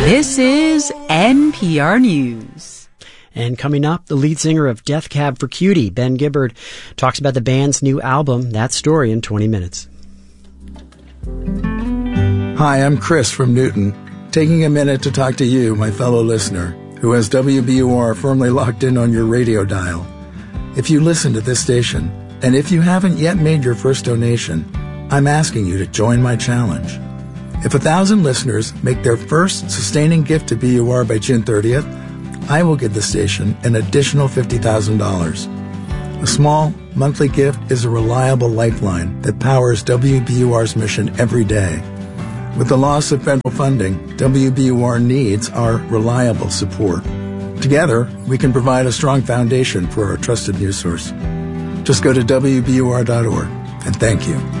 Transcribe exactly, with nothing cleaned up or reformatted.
This is N P R News. And coming up, the lead singer of Death Cab for Cutie, Ben Gibbard, talks about the band's new album, That Story, in twenty minutes. Hi, I'm Chris from Newton, taking a minute to talk to you, my fellow listener, who has W B U R firmly locked in on your radio dial. If you listen to this station, and if you haven't yet made your first donation, I'm asking you to join my challenge. If a thousand listeners make their first sustaining gift to B U R by June thirtieth, I will give the station an additional fifty thousand dollars. A small monthly gift is a reliable lifeline that powers W B U R's mission every day. With the loss of federal funding, W B U R needs our reliable support. Together, we can provide a strong foundation for our trusted news source. Just go to W B U R dot org, and thank you.